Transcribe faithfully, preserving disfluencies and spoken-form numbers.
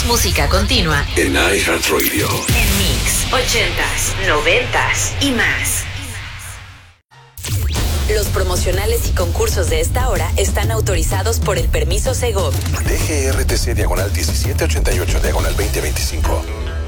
más música continua en iHeartRadio. En Mix, ochentas, noventas y más. Los promocionales y concursos de esta hora están autorizados por el permiso Segov. D G R T C diagonal diecisiete ochenta y ocho diagonal veinte veinticinco.